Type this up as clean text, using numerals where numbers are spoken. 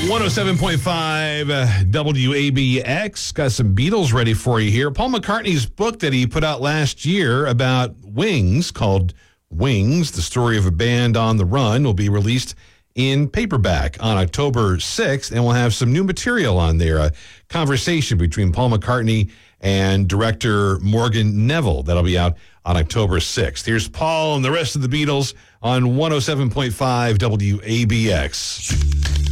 107.5 WABX. Got some Beatles ready for you here. Paul McCartney's book that he put out last year about Wings, called Wings, the story of a band on the run, will be released in paperback on October 6th, and we'll have some new material on there, a conversation between Paul McCartney and director Morgan Neville. That'll be out on October 6th. Here's Paul and the rest of the Beatles on 107.5 WABX.